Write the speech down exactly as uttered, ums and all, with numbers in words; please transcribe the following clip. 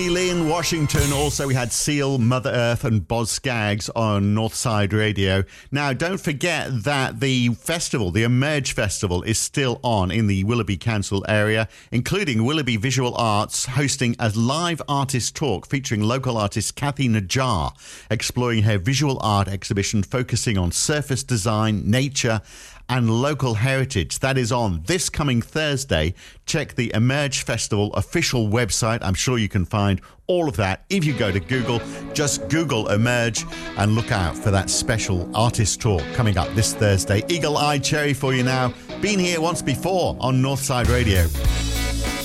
Lee in Washington. Also, we had Seal, Mother Earth and Boz Scaggs on Northside Radio. Now, don't forget that the festival, the Emerge Festival, is still on in the Willoughby Council area, including Willoughby Visual Arts hosting a live artist talk featuring local artist Kathy Najjar, exploring her visual art exhibition focusing on surface design, nature and local heritage. That is on this coming Thursday. Check the Emerge Festival official website. I'm sure you can find all of that if you go to Google. Just Google Emerge and look out for that special artist talk coming up this Thursday. Eagle Eye Cherry for you now. Been here once before on Northside Radio.